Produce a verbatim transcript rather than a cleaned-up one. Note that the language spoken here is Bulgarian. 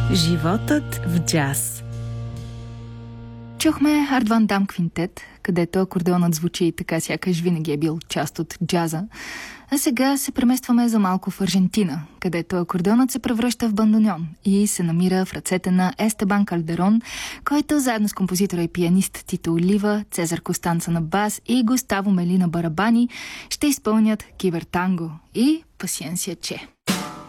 Животът в джаз. Чухме Арт Ван Дам квинтет, където акордеонът звучи така, сякаш винаги е бил част от джаза. А сега се преместваме за малко в Аржентина, където акордеонът се превръща в бандоньон и се намира в ръцете на Естебан Калдерон, който заедно с композитора и пианист Тито Олива, Цезар Костанца на бас и Густаво Мели на барабани ще изпълнят Кибертанго и Пасиенсия Че.